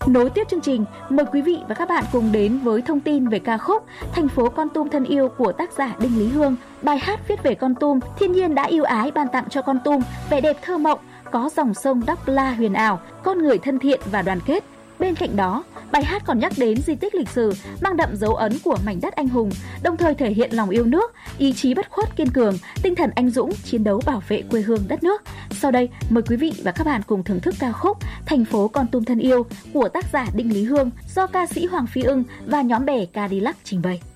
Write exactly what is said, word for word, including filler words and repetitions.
Nối tiếp chương trình, mời quý vị và các bạn cùng đến với thông tin về ca khúc Thành phố Kon Tum thân yêu của tác giả Đinh Lý Hương. Bài hát viết về Kon Tum, thiên nhiên đã yêu ái ban tặng cho Kon Tum vẻ đẹp thơ mộng, có dòng sông Đắk La huyền ảo, con người thân thiện và đoàn kết. Bên cạnh đó, bài hát còn nhắc đến di tích lịch sử mang đậm dấu ấn của mảnh đất anh hùng, đồng thời thể hiện lòng yêu nước, ý chí bất khuất kiên cường, tinh thần anh dũng chiến đấu bảo vệ quê hương đất nước. Sau đây, mời quý vị và các bạn cùng thưởng thức ca khúc Thành phố Kon Tum thân yêu của tác giả Đinh Lý Hương do ca sĩ Hoàng Phi Ưng và nhóm bè Cadillac trình bày.